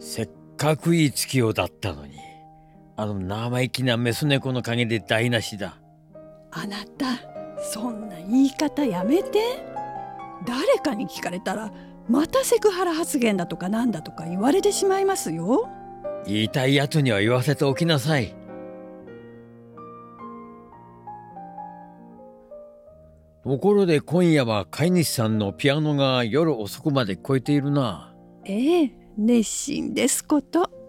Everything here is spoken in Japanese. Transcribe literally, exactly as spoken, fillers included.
せっかくいい月夜だったのに、あの生意気なメス猫の陰で台無しだ。 あなた、そんな言い方やめて。誰かに聞かれたらまたセクハラ発言だとかなんだとか言われてしまいますよ。 言いたいやつには言わせておきなさい。ところで今夜は飼い主さんのピアノが夜遅くまで聞こえているな。 ええ、熱心ですこと。